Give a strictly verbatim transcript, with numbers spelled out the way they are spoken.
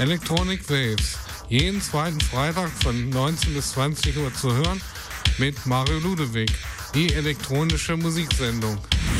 Electronic Waves. Jeden zweiten Freitag von neunzehn bis zwanzig Uhr zu hören mit Mario Ludewig. Die elektronische Musiksendung.